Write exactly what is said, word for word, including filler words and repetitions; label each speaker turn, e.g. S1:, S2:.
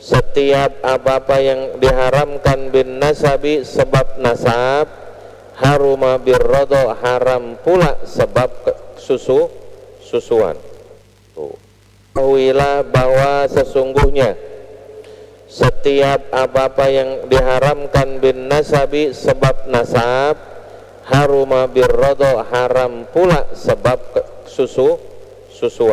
S1: setiap apa-apa yang diharamkan bin nasabi sebab nasab, haruma birrodo haram pula sebab susu susuan. Tuh. Tahuilah bahwa sesungguhnya setiap apa-apa yang diharamkan bin nasabi sebab nasab, haruma birrodo haram pula sebab susu susuan.